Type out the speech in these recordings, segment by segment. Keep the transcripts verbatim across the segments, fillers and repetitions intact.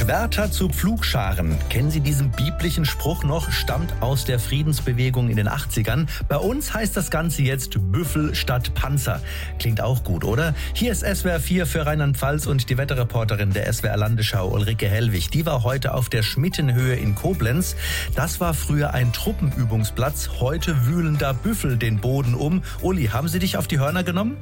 Schwerter zu Pflugscharen. Kennen Sie diesen biblischen Spruch noch? Stammt aus der Friedensbewegung in den achtzigern. Bei uns heißt das Ganze jetzt Büffel statt Panzer. Klingt auch gut, oder? Hier ist S W R vier für Rheinland-Pfalz und die Wetterreporterin der S W R Landesschau, Ulrike Hellwig. Die war heute auf der Schmittenhöhe in Koblenz. Das war früher ein Truppenübungsplatz. Heute wühlen da Büffel den Boden um. Uli, haben Sie dich auf die Hörner genommen?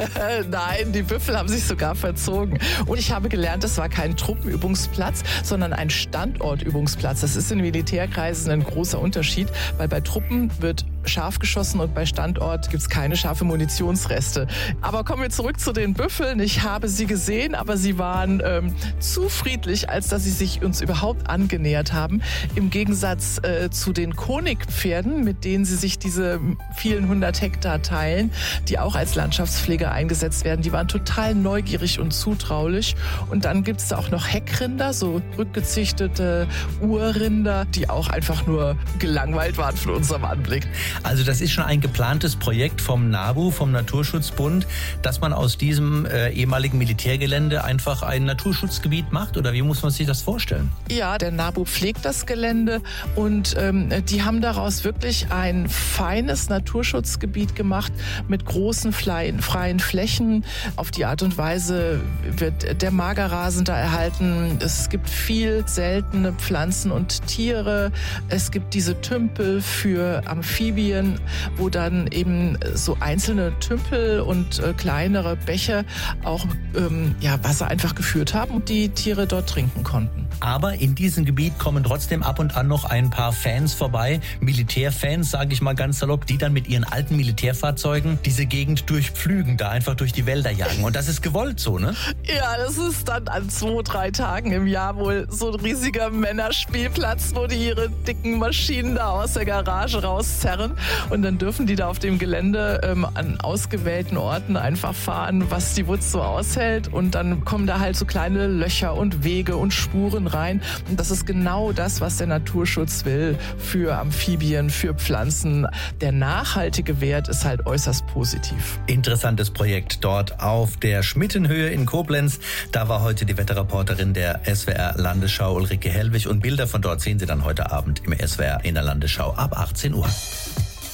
Nein, die Büffel haben sich sogar verzogen. Und ich habe gelernt, das war kein Truppenübungsplatz, sondern ein Standortübungsplatz. Das ist in Militärkreisen ein großer Unterschied, weil bei Truppen wird scharf geschossen und bei Standort gibt es keine scharfe Munitionsreste. Aber kommen wir zurück zu den Büffeln. Ich habe sie gesehen, aber sie waren ähm, zu friedlich, als dass sie sich uns überhaupt angenähert haben. Im Gegensatz äh, zu den Konigpferden, mit denen sie sich diese vielen hundert Hektar teilen, die auch als Landschaftspflege eingesetzt werden. Die waren total neugierig und zutraulich. Und dann gibt es da auch noch Heckrinder, so rückgezüchtete Urrinder, die auch einfach nur gelangweilt waren von unserem Anblick. Also das ist schon ein geplantes Projekt vom NABU, vom Naturschutzbund, dass man aus diesem äh, ehemaligen Militärgelände einfach ein Naturschutzgebiet macht? Oder wie muss man sich das vorstellen? Ja, der NABU pflegt das Gelände und ähm, die haben daraus wirklich ein feines Naturschutzgebiet gemacht mit großen freien, freien Flächen. Auf die Art und Weise wird der Magerrasen da erhalten. Es gibt viel seltene Pflanzen und Tiere. Es gibt diese Tümpel für Amphibien, wo dann eben so einzelne Tümpel und äh, kleinere Bäche auch ähm, ja, Wasser einfach geführt haben und die Tiere dort trinken konnten. Aber in diesem Gebiet kommen trotzdem ab und an noch ein paar Fans vorbei, Militärfans, sage ich mal ganz salopp, die dann mit ihren alten Militärfahrzeugen diese Gegend durchpflügen, da einfach durch die Wälder jagen. Und das ist gewollt so, ne? Ja, das ist dann an zwei, drei Tagen im Jahr wohl so ein riesiger Männerspielplatz, wo die ihre dicken Maschinen da aus der Garage rauszerren. Und dann dürfen die da auf dem Gelände ähm, an ausgewählten Orten einfach fahren, was die Wutz so aushält. Und dann kommen da halt so kleine Löcher und Wege und Spuren rein. Und das ist genau das, was der Naturschutz will für Amphibien, für Pflanzen. Der nachhaltige Wert ist halt äußerst positiv. Interessantes Projekt dort auf der Schmittenhöhe in Koblenz. Da war heute die Wetterreporterin der S W R Landesschau, Ulrike Hellwig. Und Bilder von dort sehen Sie dann heute Abend im S W R in der Landesschau ab achtzehn Uhr.